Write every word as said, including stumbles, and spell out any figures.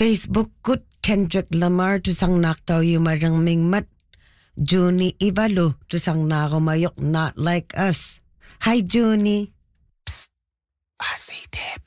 Facebook kut Kendrick Lamar tu sang nak tau yu marang mingmat. Juni Ivalu tu sang narumayok not like us. Hi Juni. Psst, I see Deb.